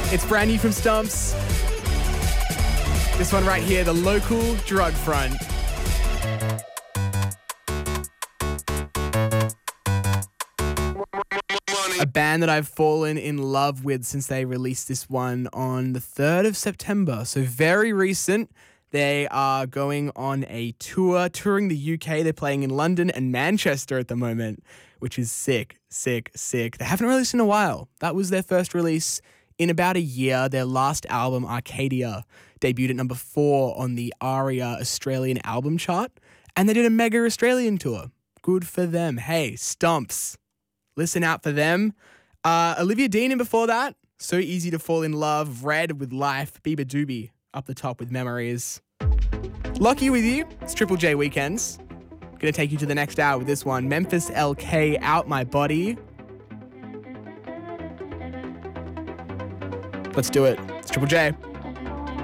It's brand new from Stumps. This one right here, The Local Drug Front. A band that I've fallen in love with since they released this one on the 3rd of September. So very recent. They are going on a tour, touring the UK. They're playing in London and Manchester at the moment, which is sick, sick, sick. They haven't released in a while. That was their first release in about a year. Their last album, Arcadia, debuted at number 4 on the ARIA Australian album chart. And they did a mega Australian tour. Good for them. Hey, Stumps. Listen out for them. Olivia Dean in before that. So Easy to Fall in Love. Red with Life. Bieber Doobie up the top with Memories. Lucky with you. It's Triple J Weekends. Gonna take you to the next hour with this one. Memphis LK, Out My Body. Let's do it. It's Triple J.